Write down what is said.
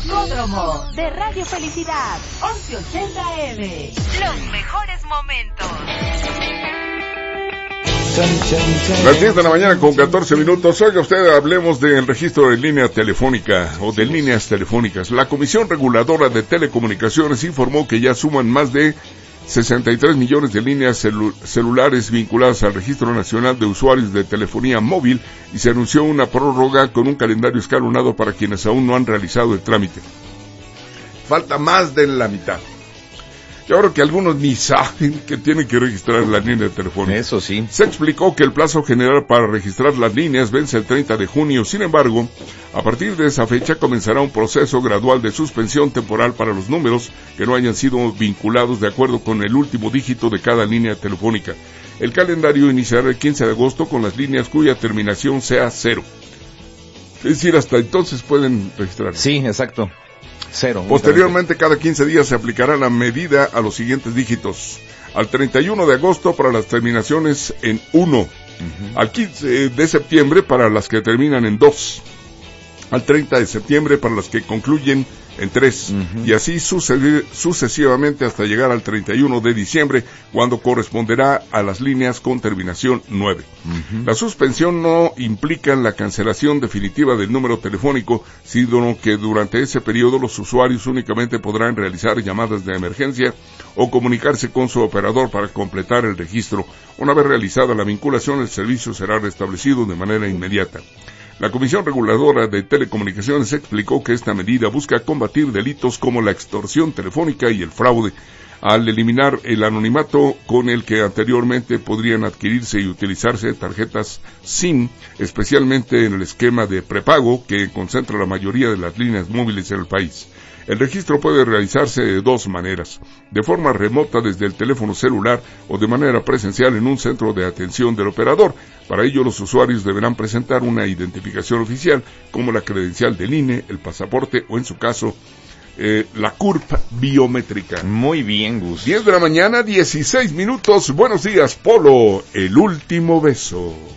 Rocódromo de Radio Felicidad, 1180 AM. Los mejores momentos. Las 10 de la mañana con 14 minutos. Oiga usted, hablemos del registro de línea telefónica o de líneas telefónicas. La Comisión Reguladora de Telecomunicaciones informó que ya suman más de 63 millones de líneas celulares vinculadas al Registro Nacional de Usuarios de Telefonía Móvil y se anunció una prórroga con un calendario escalonado para quienes aún no han realizado el trámite. Falta más de la mitad. Yo creo que algunos ni saben que tienen que registrar la línea telefónica. Eso sí. Se explicó que el plazo general para registrar las líneas vence el 30 de junio. Sin embargo, a partir de esa fecha comenzará un proceso gradual de suspensión temporal para los números que no hayan sido vinculados de acuerdo con el último dígito de cada línea telefónica. El calendario iniciará el 15 de agosto con las líneas cuya terminación sea 0. Es decir, hasta entonces pueden registrar. Sí, exacto. 0. Posteriormente, cada 15 días se aplicará la medida a los siguientes dígitos. Al 31 de agosto para las terminaciones en 1. Al 15 de septiembre para las que terminan en 2. Al 30 de septiembre para las que concluyen en 3. Y así sucesivamente hasta llegar al 31 de diciembre, cuando corresponderá a las líneas con terminación 9. La suspensión no implica la cancelación definitiva del número telefónico, sino que durante ese periodo los usuarios únicamente podrán realizar llamadas de emergencia o comunicarse con su operador para completar el registro. Una vez realizada la vinculación, el servicio será restablecido de manera inmediata. La Comisión Reguladora de Telecomunicaciones explicó que esta medida busca combatir delitos como la extorsión telefónica y el fraude, al eliminar el anonimato con el que anteriormente podrían adquirirse y utilizarse tarjetas SIM, especialmente en el esquema de prepago que concentra la mayoría de las líneas móviles en el país. El registro puede realizarse de dos maneras: de forma remota desde el teléfono celular o de manera presencial en un centro de atención del operador. Para ello, los usuarios deberán presentar una identificación oficial como la credencial del INE, el pasaporte o, en su caso, la CURP biométrica. Muy bien, Gus. 10 de la mañana, 16 minutos. Buenos días, Polo. El último beso.